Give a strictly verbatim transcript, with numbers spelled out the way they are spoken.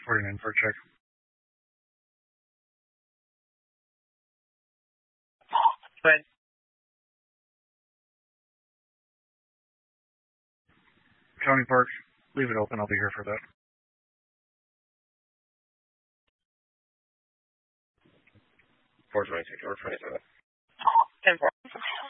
forty-nine for a check. Fine. County Park, leave it open. I'll be here for that. four twenty-two, four twenty-seven. ten four.